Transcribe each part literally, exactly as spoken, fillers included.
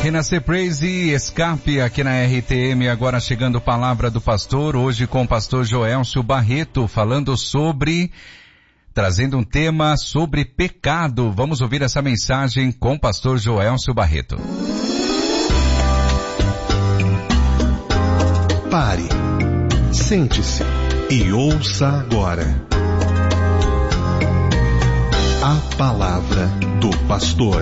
Renascer Praise e Escape aqui na R T M, agora chegando Palavra do Pastor, hoje com o pastor Joelcio Barreto, falando sobre, trazendo um tema sobre pecado. Vamos ouvir essa mensagem com o pastor Joelcio Barreto. Pare, sente-se e ouça agora a Palavra do Pastor.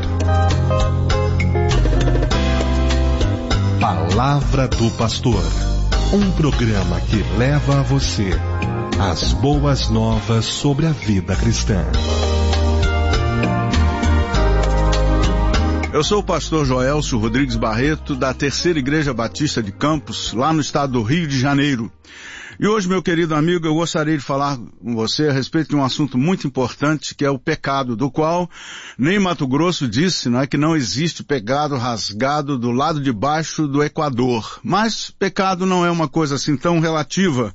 Palavra do Pastor, um programa que leva a você as boas novas sobre a vida cristã. Eu sou o pastor Joelcio Rodrigues Barreto, da Terceira Igreja Batista de Campos, lá no estado do Rio de Janeiro. E hoje, meu querido amigo, eu gostaria de falar com você a respeito de um assunto muito importante, que é o pecado, do qual nem Mato Grosso disse, não é, que não existe pecado rasgado do lado de baixo do Equador. Mas pecado não é uma coisa assim tão relativa.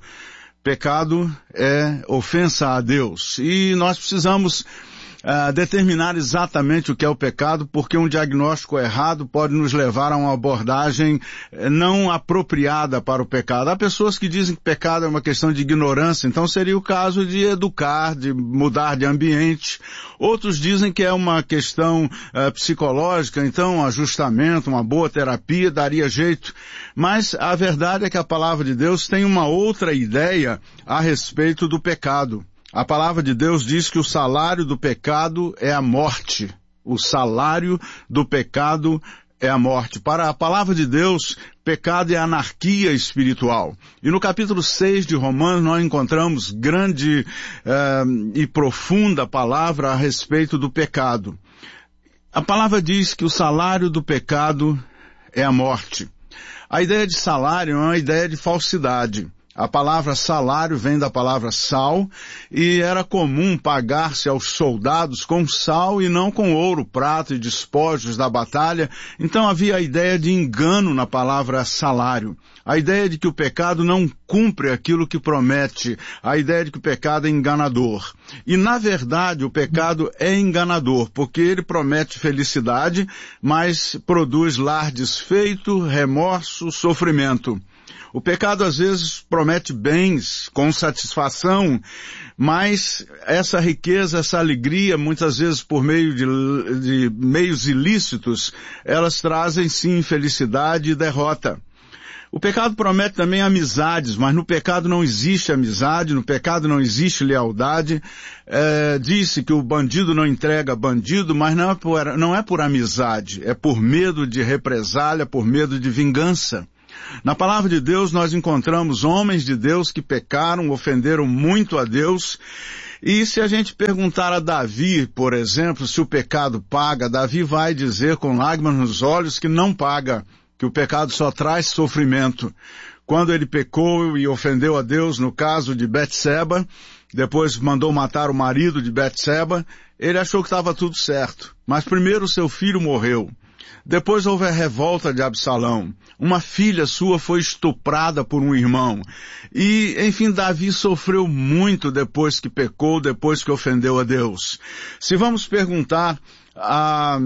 Pecado é ofensa a Deus. E nós precisamos Uh, determinar exatamente o que é o pecado, porque um diagnóstico errado pode nos levar a uma abordagem não apropriada para o pecado. Há pessoas que dizem que pecado é uma questão de ignorância, então seria o caso de educar, de mudar de ambiente. Outros dizem que é uma questão uh, psicológica, então um ajustamento, uma boa terapia daria jeito. Mas a verdade é que a palavra de Deus tem uma outra ideia a respeito do pecado. A palavra de Deus diz que o salário do pecado é a morte. O salário do pecado é a morte. Para a palavra de Deus, pecado é anarquia espiritual. E no capítulo seis de Romanos nós encontramos grande eh, e profunda palavra a respeito do pecado. A palavra diz que o salário do pecado é a morte. A ideia de salário é uma ideia de falsidade. A palavra salário vem da palavra sal, e era comum pagar-se aos soldados com sal e não com ouro, prata e despojos da batalha. Então havia a ideia de engano na palavra salário. A ideia de que o pecado não cumpre aquilo que promete. A ideia de que o pecado é enganador. E na verdade o pecado é enganador, porque ele promete felicidade, mas produz lar desfeito, remorso, sofrimento. O pecado às vezes promete bens com satisfação, mas essa riqueza, essa alegria, muitas vezes por meio de, de meios ilícitos, elas trazem sim infelicidade e derrota. O pecado promete também amizades, mas no pecado não existe amizade, no pecado não existe lealdade. É, disse que o bandido não entrega bandido, mas não é, por, não é por amizade, é por medo de represália, por medo de vingança. Na palavra de Deus nós encontramos homens de Deus que pecaram, ofenderam muito a Deus. E se a gente perguntar a Davi, por exemplo, se o pecado paga, Davi vai dizer com lágrimas nos olhos que não paga, que o pecado só traz sofrimento. Quando ele pecou e ofendeu a Deus, no caso de Betseba, depois mandou matar o marido de Betseba, ele achou que estava tudo certo. Mas primeiro seu filho morreu. Depois houve a revolta de Absalão. Uma filha sua foi estuprada por um irmão. E, enfim, Davi sofreu muito depois que pecou, depois que ofendeu a Deus. Se vamos perguntar a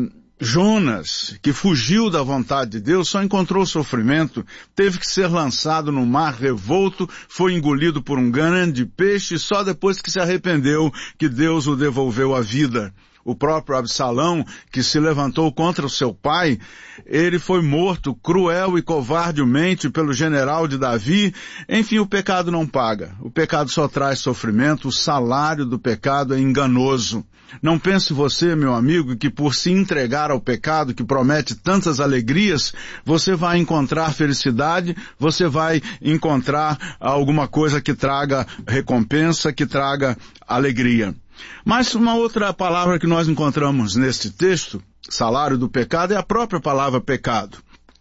Jonas, que fugiu da vontade de Deus, só encontrou sofrimento, teve que ser lançado no mar revolto, foi engolido por um grande peixe, só depois que se arrependeu que Deus o devolveu à vida. O próprio Absalão, que se levantou contra o seu pai, ele foi morto cruel e covardemente pelo general de Davi. Enfim, o pecado não paga. O pecado só traz sofrimento. O salário do pecado é enganoso. Não pense você, meu amigo, que por se entregar ao pecado que promete tantas alegrias, você vai encontrar felicidade, você vai encontrar alguma coisa que traga recompensa, que traga alegria. Mas uma outra palavra que nós encontramos neste texto, salário do pecado, é a própria palavra pecado.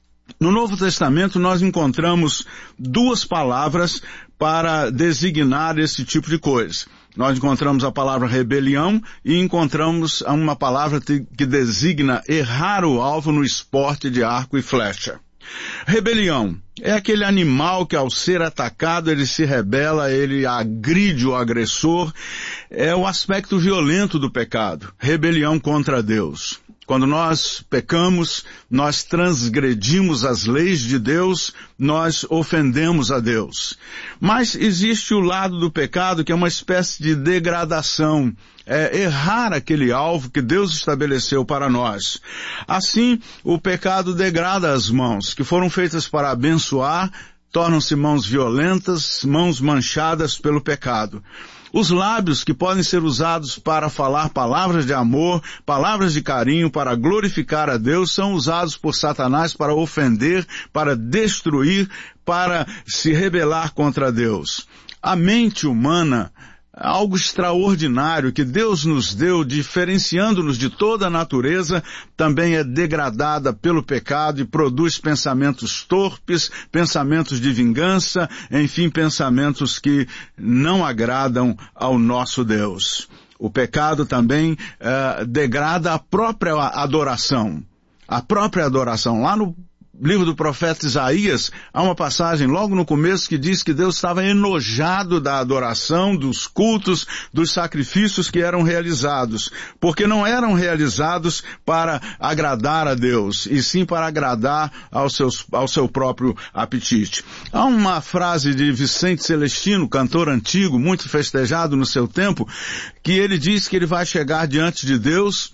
No Novo Testamento nós encontramos duas palavras para designar esse tipo de coisa. Nós encontramos a palavra rebelião e encontramos uma palavra que designa errar o alvo no esporte de arco e flecha. Rebelião é aquele animal que ao ser atacado ele se rebela, ele agride o agressor. É o aspecto violento do pecado, rebelião contra Deus. Quando nós pecamos, nós transgredimos as leis de Deus, nós ofendemos a Deus. Mas existe o lado do pecado que é uma espécie de degradação, é errar aquele alvo que Deus estabeleceu para nós. Assim, o pecado degrada as mãos, que foram feitas para abençoar, tornam-se mãos violentas, mãos manchadas pelo pecado. Os lábios que podem ser usados para falar palavras de amor, palavras de carinho, para glorificar a Deus, são usados por Satanás para ofender, para destruir, para se rebelar contra Deus. A mente humana, algo extraordinário que Deus nos deu, diferenciando-nos de toda a natureza, também é degradada pelo pecado e produz pensamentos torpes, pensamentos de vingança, enfim, pensamentos que não agradam ao nosso Deus. O pecado também uh, degrada a própria adoração. A própria adoração. Lá no livro do profeta Isaías, há uma passagem logo no começo que diz que Deus estava enojado da adoração, dos cultos, dos sacrifícios que eram realizados, porque não eram realizados para agradar a Deus, e sim para agradar ao, seus, ao seu próprio apetite. Há uma frase de Vicente Celestino, cantor antigo, muito festejado no seu tempo, que ele diz que ele vai chegar diante de Deus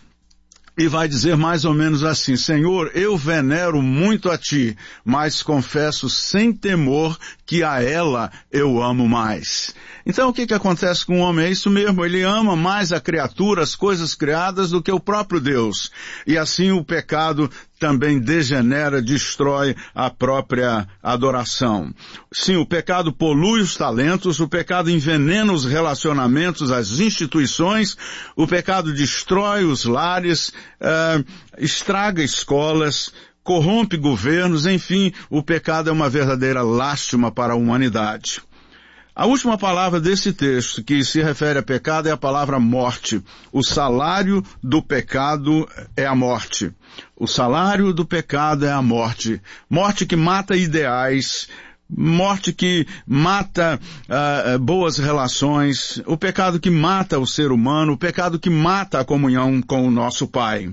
e vai dizer mais ou menos assim: Senhor, eu venero muito a ti, mas confesso sem temor que a ela eu amo mais. Então o que que acontece com o homem? É isso mesmo, ele ama mais a criatura, as coisas criadas, do que o próprio Deus. E assim o pecado também degenera, destrói a própria adoração. Sim, o pecado polui os talentos, o pecado envenena os relacionamentos, as instituições, o pecado destrói os lares, uh, estraga escolas, corrompe governos, enfim, o pecado é uma verdadeira lástima para a humanidade. A última palavra desse texto, que se refere a pecado, é a palavra morte. O salário do pecado é a morte. O salário do pecado é a morte. Morte que mata ideais, morte que mata uh, boas relações, o pecado que mata o ser humano, o pecado que mata a comunhão com o nosso Pai.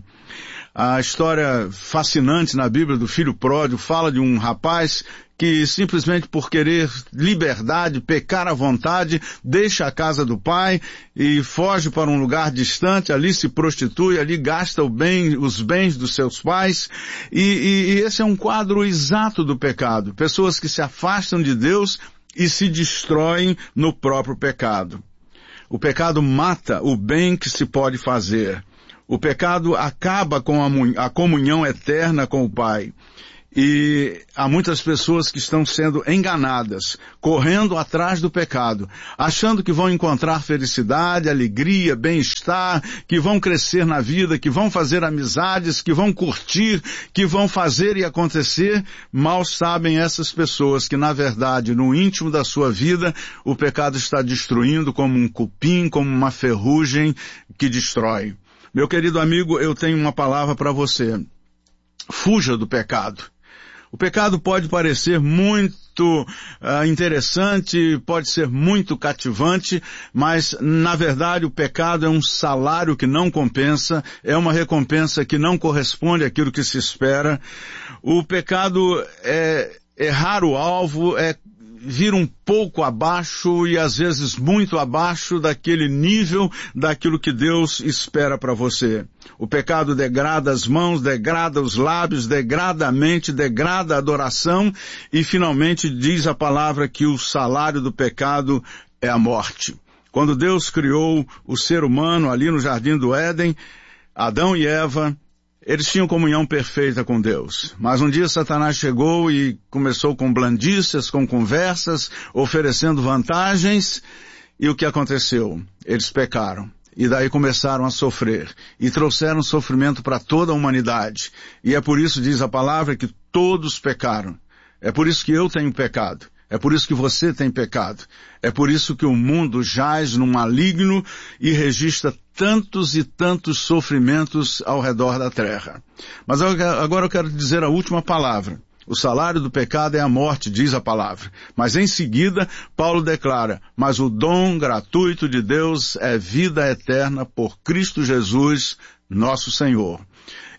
A história fascinante na Bíblia do filho pródigo fala de um rapaz que simplesmente por querer liberdade, pecar à vontade, deixa a casa do pai e foge para um lugar distante, ali se prostitui, ali gasta o bem, os bens dos seus pais, e, e, e esse é um quadro exato do pecado. Pessoas que se afastam de Deus e se destroem no próprio pecado. O pecado mata o bem que se pode fazer. O pecado acaba com a comunhão eterna com o Pai. E há muitas pessoas que estão sendo enganadas, correndo atrás do pecado, achando que vão encontrar felicidade, alegria, bem-estar, que vão crescer na vida, que vão fazer amizades, que vão curtir, que vão fazer e acontecer. Mal sabem essas pessoas que, na verdade, no íntimo da sua vida, o pecado está destruindo como um cupim, como uma ferrugem que destrói. Meu querido amigo, eu tenho uma palavra para você. Fuja do pecado. O pecado pode parecer muito uh, interessante, pode ser muito cativante, mas, na verdade, o pecado é um salário que não compensa, é uma recompensa que não corresponde àquilo que se espera. O pecado é errar o alvo, é vir um pouco abaixo e às vezes muito abaixo daquele nível, daquilo que Deus espera para você. O pecado degrada as mãos, degrada os lábios, degrada a mente, degrada a adoração e finalmente diz a palavra que o salário do pecado é a morte. Quando Deus criou o ser humano ali no Jardim do Éden, Adão e Eva, eles tinham comunhão perfeita com Deus. Mas um dia Satanás chegou e começou com blandícias, com conversas, oferecendo vantagens. E o que aconteceu? Eles pecaram. E daí começaram a sofrer. E trouxeram sofrimento para toda a humanidade. E é por isso, diz a palavra, que todos pecaram. É por isso que eu tenho pecado. É por isso que você tem pecado. É por isso que o mundo jaz no maligno e registra tantos e tantos sofrimentos ao redor da terra. Mas agora eu quero dizer a última palavra. O salário do pecado é a morte, diz a palavra. Mas em seguida, Paulo declara, mas o dom gratuito de Deus é vida eterna por Cristo Jesus, nosso Senhor.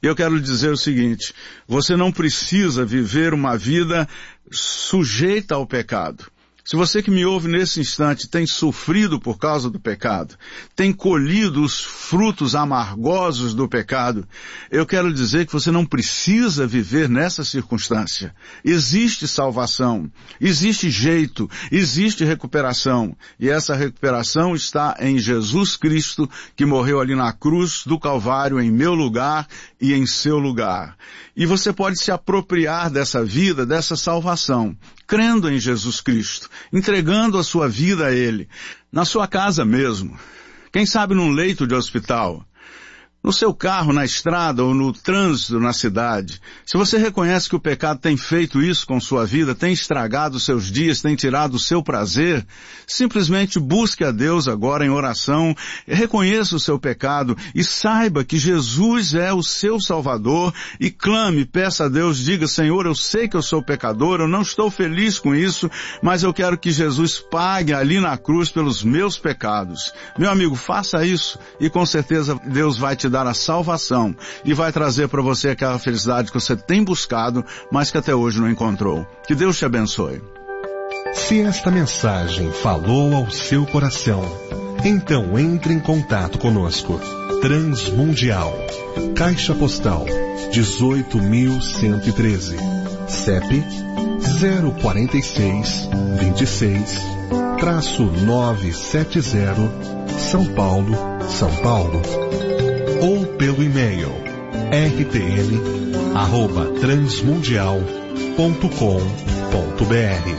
E eu quero lhe dizer o seguinte, você não precisa viver uma vida sujeita ao pecado. Se você que me ouve nesse instante tem sofrido por causa do pecado, tem colhido os frutos amargosos do pecado, eu quero dizer que você não precisa viver nessa circunstância. Existe salvação, existe jeito, existe recuperação. E essa recuperação está em Jesus Cristo, que morreu ali na cruz do Calvário em meu lugar e em seu lugar. E você pode se apropriar dessa vida, dessa salvação, crendo em Jesus Cristo, entregando a sua vida a Ele, na sua casa mesmo, quem sabe num leito de hospital, no seu carro, na estrada ou no trânsito na cidade. Se você reconhece que o pecado tem feito isso com sua vida, tem estragado os seus dias, tem tirado o seu prazer, simplesmente busque a Deus agora em oração, reconheça o seu pecado e saiba que Jesus é o seu Salvador e clame, peça a Deus, diga, Senhor, eu sei que eu sou pecador, eu não estou feliz com isso, mas eu quero que Jesus pague ali na cruz pelos meus pecados. Meu amigo, faça isso e com certeza Deus vai te dar dar a salvação e vai trazer para você aquela felicidade que você tem buscado, mas que até hoje não encontrou. Que Deus te abençoe. Se esta mensagem falou ao seu coração, então entre em contato conosco. Transmundial, Caixa Postal dezoito mil cento e treze, C E P zero quatro seis, vinte e seis, novecentos e setenta, São Paulo, São Paulo. Ou pelo e-mail r t m arroba transmundial ponto com ponto b r.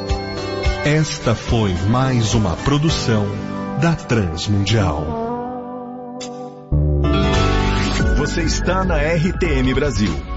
Esta foi mais uma produção da Transmundial. Você está na R T M Brasil.